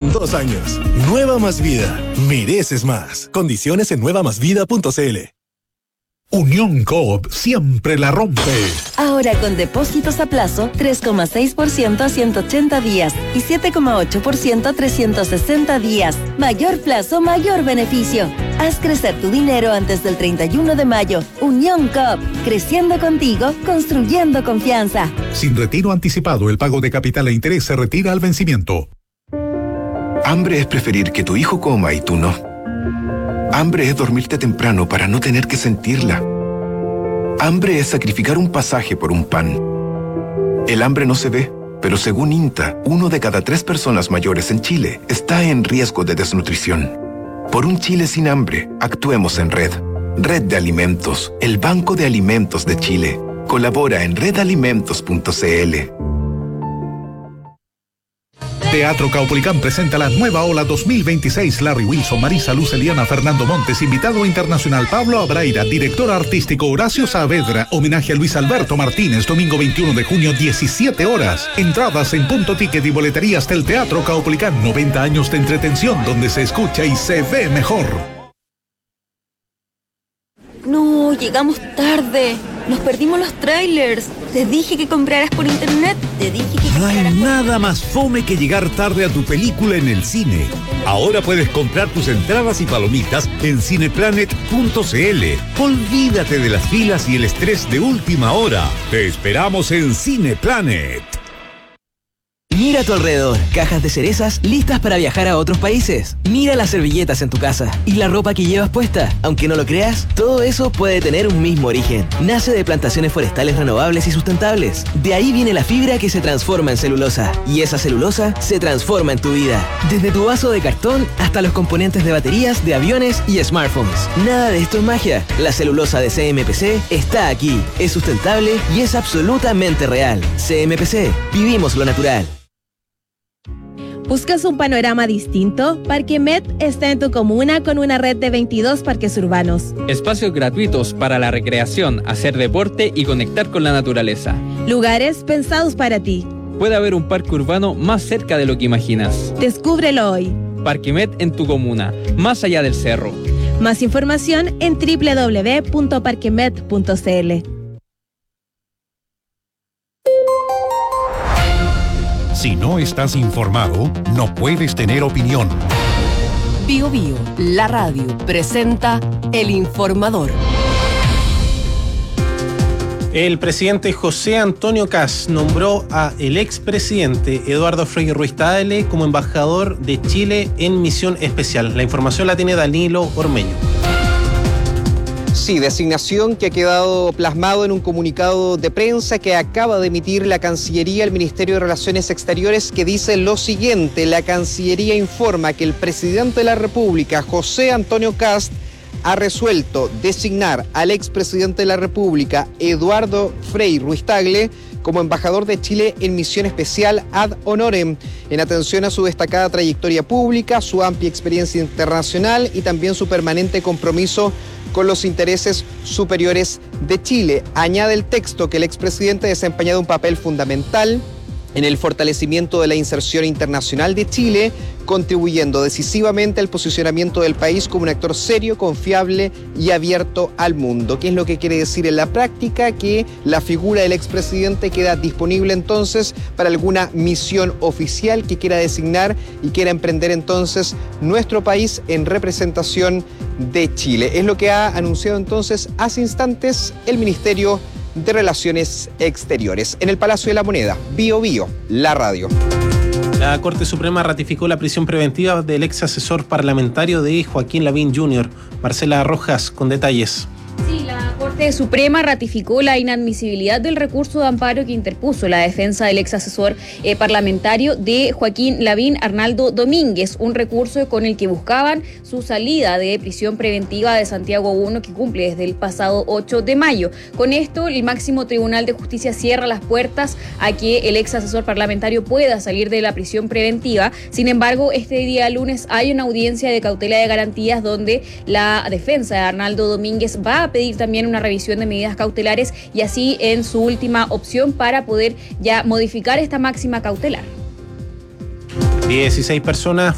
en 2 años. Nueva Más Vida. Mereces más. Condiciones en nuevamasvida.cl. Unión Coop siempre la rompe. Ahora con depósitos a plazo 3,6% a 180 días y 7,8% a 360 días. Mayor plazo, mayor beneficio. Haz crecer tu dinero antes del 31 de mayo. Unión Coop, creciendo contigo, construyendo confianza. Sin retiro anticipado, el pago de capital e interés se retira al vencimiento. Hambre es preferir que tu hijo coma y tú no. Hambre es dormirte temprano para no tener que sentirla. Hambre es sacrificar un pasaje por un pan. El hambre no se ve, pero según INTA, 1 de cada 3 personas mayores en Chile está en riesgo de desnutrición. Por un Chile sin hambre, actuemos en red. Red de Alimentos, el Banco de Alimentos de Chile. Colabora en redalimentos.cl. Teatro Caupolicán presenta la nueva ola 2026. Larry Wilson, Marisa Luz, Eliana, Fernando Montes, invitado internacional Pablo Abraira, director artístico Horacio Saavedra, homenaje a Luis Alberto Martínez, domingo 21 de junio, 17 horas. Entradas en Punto Ticket y boleterías del Teatro Caupolicán. 90 años de entretención donde se escucha y se ve mejor. No, llegamos tarde. Nos perdimos los trailers. Te dije que compraras por internet. Te dije que No hay nada más fome que llegar tarde a tu película en el cine. Ahora puedes comprar tus entradas y palomitas en cineplanet.cl. Olvídate de las filas y el estrés de última hora. Te esperamos en Cineplanet. Mira a tu alrededor, cajas de cerezas listas para viajar a otros países. Mira las servilletas en tu casa y la ropa que llevas puesta. Aunque no lo creas, todo eso puede tener un mismo origen. Nace de plantaciones forestales renovables y sustentables. De ahí viene la fibra que se transforma en celulosa. Y esa celulosa se transforma en tu vida. Desde tu vaso de cartón hasta los componentes de baterías, de aviones y smartphones. Nada de esto es magia. La celulosa de CMPC está aquí. Es sustentable y es absolutamente real. CMPC, vivimos lo natural. ¿Buscas un panorama distinto? Parque Met está en tu comuna con una red de 22 parques urbanos. Espacios gratuitos para la recreación, hacer deporte y conectar con la naturaleza. Lugares pensados para ti. Puede haber un parque urbano más cerca de lo que imaginas. Descúbrelo hoy. Parque-Met en tu comuna, más allá del cerro. Más información en www.parquemet.cl. Si no estás informado, no puedes tener opinión. Bio Bio, la radio, presenta El Informador. El presidente José Antonio Kast nombró a el expresidente Eduardo Frei Ruiz-Tagle como embajador de Chile en misión especial. La información la tiene Danilo Ormeño. Sí, designación que ha quedado plasmado en un comunicado de prensa que acaba de emitir la Cancillería, el Ministerio de Relaciones Exteriores, que dice lo siguiente: la Cancillería informa que el presidente de la República, José Antonio Kast, ha resuelto designar al expresidente de la República, Eduardo Frei Ruiz-Tagle, como embajador de Chile en misión especial ad honorem, en atención a su destacada trayectoria pública, su amplia experiencia internacional y también su permanente compromiso con los intereses superiores de Chile. Añade el texto que el expresidente ha desempeñado un papel fundamental en el fortalecimiento de la inserción internacional de Chile, contribuyendo decisivamente al posicionamiento del país como un actor serio, confiable y abierto al mundo. ¿Qué es lo que quiere decir en la práctica? Que la figura del expresidente queda disponible entonces para alguna misión oficial que quiera designar y quiera emprender entonces nuestro país en representación de Chile. Es lo que ha anunciado entonces hace instantes el Ministerio de Relaciones Exteriores. En el Palacio de la Moneda, Bio Bio, la radio. La Corte Suprema ratificó la prisión preventiva del ex asesor parlamentario de Joaquín Lavín Jr. Marcela Rojas, con detalles. Sí, la Corte Suprema ratificó la inadmisibilidad del recurso de amparo que interpuso la defensa del ex asesor parlamentario de Joaquín Lavín, Arnaldo Domínguez, un recurso con el que buscaban su salida de prisión preventiva de Santiago I, que cumple desde el pasado 8 de mayo. Con esto, el máximo Tribunal de Justicia cierra las puertas a que el ex asesor parlamentario pueda salir de la prisión preventiva. Sin embargo, este día lunes hay una audiencia de cautela de garantías donde la defensa de Arnaldo Domínguez va a pedir también una revisión de medidas cautelares y así en su última opción para poder ya modificar esta máxima cautelar. 16 personas